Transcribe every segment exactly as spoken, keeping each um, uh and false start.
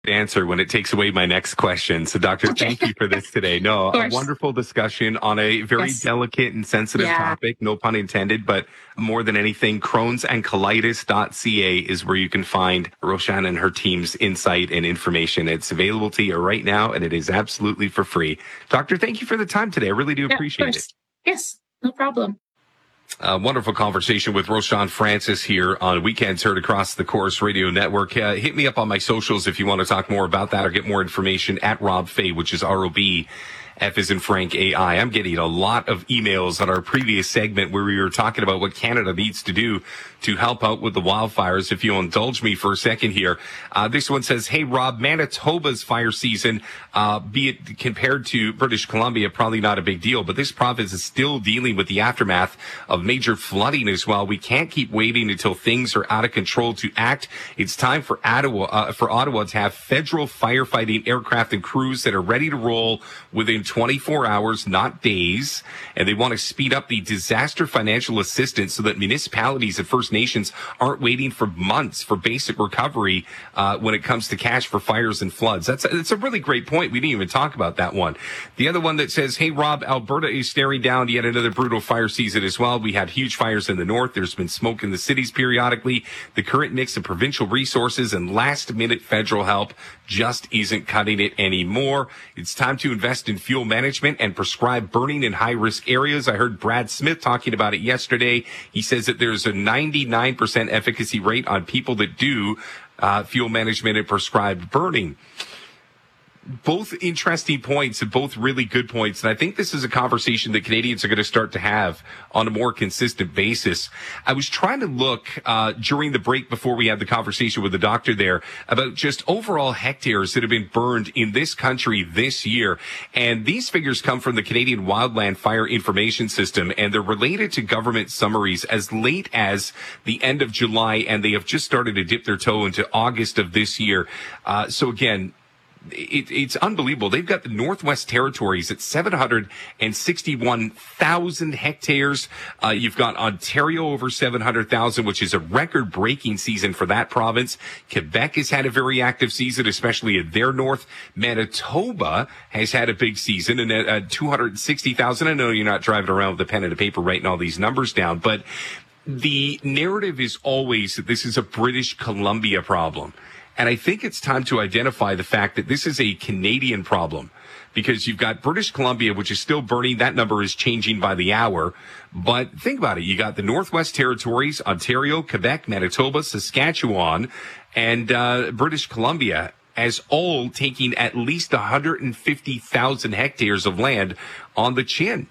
answer when it takes away my next question. So, Doctor, Okay. thank you for this today. No, Of a course. wonderful discussion on a very Yes. delicate and sensitive Yeah. topic, no pun intended, but more than anything, Crohn's and colitis dot c a is where you can find Roshan and her team's insight and information. It's available to you right now, and it is absolutely for free. Doctor, thank you for the time today. I really do Yeah, of appreciate it. course. Yes, no problem. A wonderful conversation with Roshan Francis here on Weekends Heard across the Chorus Radio Network. Uh, hit me up on my socials if you want to talk more about that or get more information at Rob Fay, which is R O B. F is in Frank A I. I'm getting a lot of emails on our previous segment where we were talking about what Canada needs to do to help out with the wildfires. If you'll indulge me for a second here. Uh, this one says, hey, Rob, Manitoba's fire season, uh, be it compared to British Columbia, probably not a big deal, but this province is still dealing with the aftermath of major flooding as well. We can't keep waiting until things are out of control to act. It's time for Ottawa, uh, for Ottawa to have federal firefighting aircraft and crews that are ready to roll within twenty-four hours, not days. And they want to speed up the disaster financial assistance so that municipalities and First Nations aren't waiting for months for basic recovery uh, when it comes to cash for fires and floods. That's a, that's a really great point. We didn't even talk about that one. The other one that says, hey, Rob, Alberta is staring down yet another brutal fire season as well. We had huge fires in the north. There's been smoke in the cities periodically. The current mix of provincial resources and last-minute federal help just isn't cutting it anymore. It's time to invest in fuel management and prescribe burning in high-risk areas. I heard Brad Smith talking about it yesterday. He says that there's a ninety-nine percent efficacy rate on people that do uh, fuel management and prescribed burning. Both interesting points and both really good points. And I think this is a conversation that Canadians are going to start to have on a more consistent basis. I was trying to look uh during the break before we had the conversation with the doctor there about just overall hectares that have been burned in this country this year. And these figures come from the Canadian Wildland Fire Information System, and they're related to government summaries as late as the end of July, and they have just started to dip their toe into August of this year. Uh, so again, It, it's unbelievable. They've got the Northwest Territories at seven hundred sixty-one thousand hectares. Uh, you've got Ontario over seven hundred thousand, which is a record-breaking season for that province. Quebec has had a very active season, especially in their north. Manitoba has had a big season, and at uh, two hundred sixty thousand. I know you're not driving around with a pen and a paper writing all these numbers down, but the narrative is always that this is a British Columbia problem. And I think it's time to identify the fact that this is a Canadian problem, because you've got British Columbia, which is still burning. That number is changing by the hour. But think about it. You got the Northwest Territories, Ontario, Quebec, Manitoba, Saskatchewan, and uh, British Columbia as all taking at least one hundred fifty thousand hectares of land on the chin.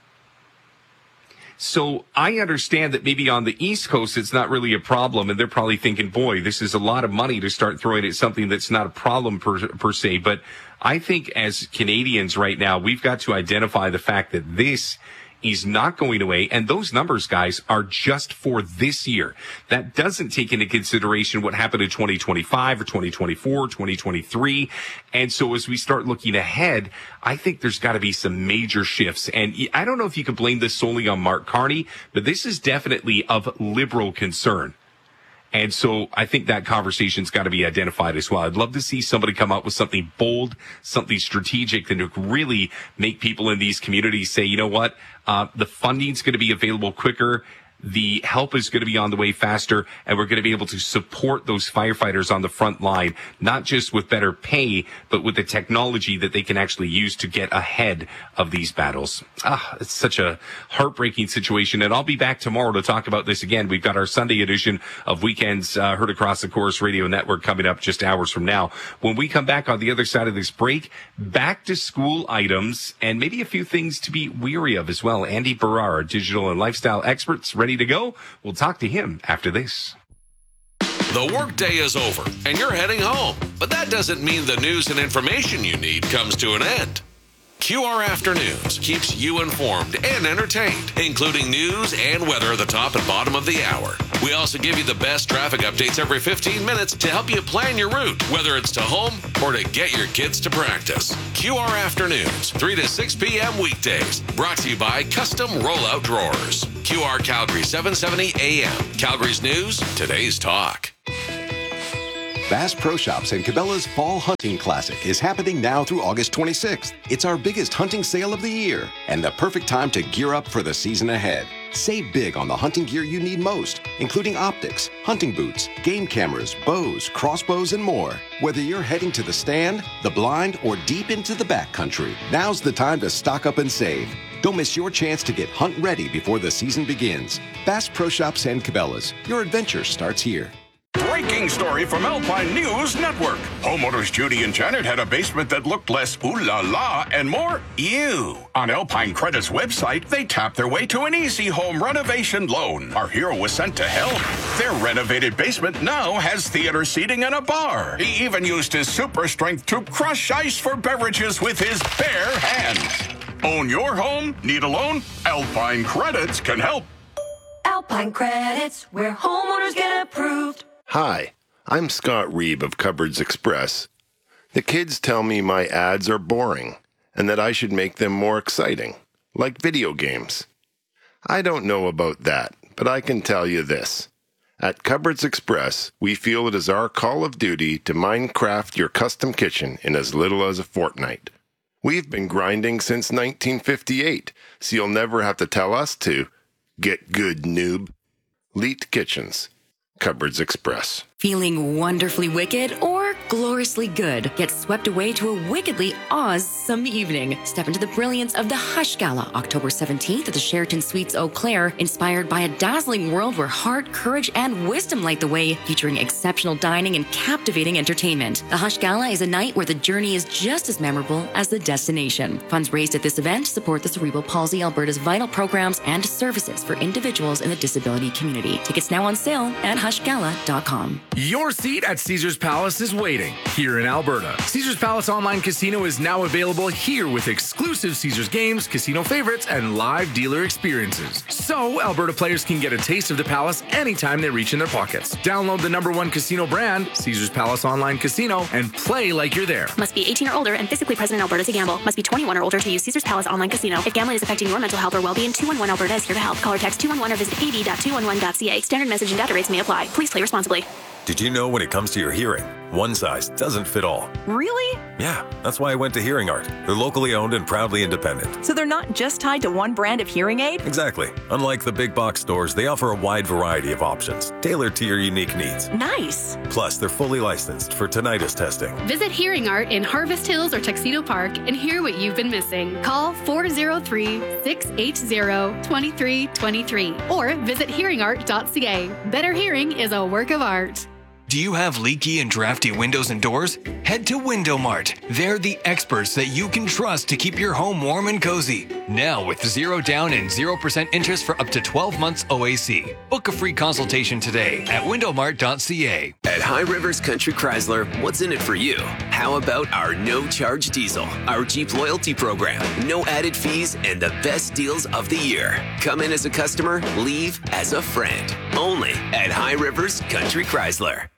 So I understand that maybe on the East Coast, it's not really a problem, and they're probably thinking, boy, this is a lot of money to start throwing at something that's not a problem per, per se. But I think as Canadians right now, we've got to identify the fact that this is not going away. And those numbers, guys, are just for this year. That doesn't take into consideration what happened in twenty twenty-five or twenty twenty-four, twenty twenty-three. And so as we start looking ahead, I think there's got to be some major shifts. And I don't know if you can blame this solely on Mark Carney, but this is definitely of liberal concern. And so I think that conversation's got to be identified as well. I'd love to see somebody come up with something bold, something strategic that would really make people in these communities say, you know what, uh, the funding's going to be available quicker. The help is going to be on the way faster, and we're going to be able to support those firefighters on the front line, not just with better pay, but with the technology that they can actually use to get ahead of these battles. Ah, it's such a heartbreaking situation, and I'll be back tomorrow to talk about this again. We've got our Sunday edition of Weekends uh, Heard Across the Chorus Radio Network coming up just hours from now. When we come back on the other side of this break, back to school items and maybe a few things to be weary of as well. Andy Barrar, digital and lifestyle experts, ready to go. We'll talk to him after this. The workday is over and you're heading home, but that doesn't mean the news and information you need comes to an end. Q R Afternoons keeps you informed and entertained, including news and weather at the top and bottom of the hour. We also give you the best traffic updates every fifteen minutes to help you plan your route, whether it's to home or to get your kids to practice. Q R Afternoons, three to six p.m. weekdays, brought to you by Custom Rollout Drawers. Q R Calgary, seven seventy A M. Calgary's news, today's talk. Bass Pro Shops and Cabela's Fall Hunting Classic is happening now through August twenty-sixth. It's our biggest hunting sale of the year and the perfect time to gear up for the season ahead. Save big on the hunting gear you need most, including optics, hunting boots, game cameras, bows, crossbows, and more. Whether you're heading to the stand, the blind, or deep into the backcountry, now's the time to stock up and save. Don't miss your chance to get hunt ready before the season begins. Bass Pro Shops and Cabela's. Your adventure starts here. Breaking story from Alpine News Network. Homeowners Judy and Janet had a basement that looked less ooh la la and more ew. On Alpine Credit's website, they tapped their way to an easy home renovation loan. Our hero was sent to help. Their renovated basement now has theater seating and a bar. He even used his super strength to crush ice for beverages with his bare hands. Own your home? Need a loan? Alpine Credits can help. Alpine Credits, where homeowners get approved. Hi, I'm Scott Reeb of Cupboards Express. The kids tell me my ads are boring and that I should make them more exciting, like video games. I don't know about that, but I can tell you this. At Cupboards Express, we feel it is our call of duty to Minecraft your custom kitchen in as little as a fortnight. We've been grinding since nineteen fifty-eight, so you'll never have to tell us to. Get good, noob. Leet Kitchens. Cupboards Express. Feeling wonderfully wicked or gloriously good? Get swept away to a wickedly awesome evening. Step into the brilliance of the Hush Gala, October seventeenth at the Sheraton Suites Eau Claire, inspired by a dazzling world where heart, courage, and wisdom light the way, featuring exceptional dining and captivating entertainment. The Hush Gala is a night where the journey is just as memorable as the destination. Funds raised at this event support the Cerebral Palsy Alberta's vital programs and services for individuals in the disability community. Tickets now on sale at hush gala dot com. Your seat at Caesars Palace is waiting here in Alberta. Caesars Palace Online Casino is now available here with exclusive Caesars games, casino favorites, and live dealer experiences. So Alberta players can get a taste of the Palace anytime they reach in their pockets. Download the number one casino brand, Caesars Palace Online Casino, and play like you're there. Must be eighteen or older and physically present in Alberta to gamble. Must be twenty-one or older to use Caesars Palace Online Casino. If gambling is affecting your mental health or well-being, two one one Alberta is here to help. Call or text two one one or visit k d dot two one one dot c a. Standard message and data rates may apply. Please play responsibly. Did you know when it comes to your hearing, one size doesn't fit all? Really? Yeah, that's why I went to Hearing Art. They're locally owned and proudly independent. So they're not just tied to one brand of hearing aid? Exactly. Unlike the big box stores, they offer a wide variety of options, tailored to your unique needs. Nice. Plus, they're fully licensed for tinnitus testing. Visit Hearing Art in Harvest Hills or Tuxedo Park and hear what you've been missing. Call four oh three, six eight zero, two three two three or visit hearing art dot c a. Better hearing is a work of art. Do you have leaky and drafty windows and doors? Head to Window Mart. They're the experts that you can trust to keep your home warm and cozy. Now with zero down and zero percent interest for up to twelve months O A C. Book a free consultation today at window mart dot c a. At High Rivers Country Chrysler, what's in it for you? How about our no-charge diesel, our Jeep loyalty program, no added fees, and the best deals of the year? Come in as a customer, leave as a friend. Only at High Rivers Country Chrysler.